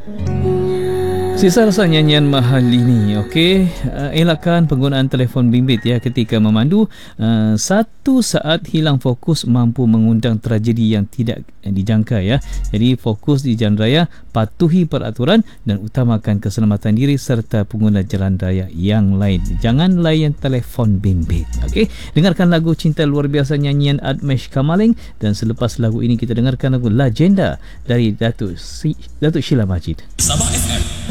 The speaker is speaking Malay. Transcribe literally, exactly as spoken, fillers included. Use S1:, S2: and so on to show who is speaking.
S1: Sisa rasa nyanyian mahal ini, okey. Uh, elakkan penggunaan telefon bimbit ya ketika memandu. Uh, satu saat hilang fokus mampu mengundang tragedi yang tidak dijangka ya. Jadi fokus di jalan raya, patuhi peraturan dan utamakan keselamatan diri serta pengguna jalan raya yang lain. Jangan layan telefon bimbit. Okey. Dengarkan lagu Cinta Luar Biasa nyanyian Admesh Kamaling, dan selepas lagu ini kita dengarkan lagu Legenda dari Datuk si, Datuk Sheila Majid.
S2: Sabah F M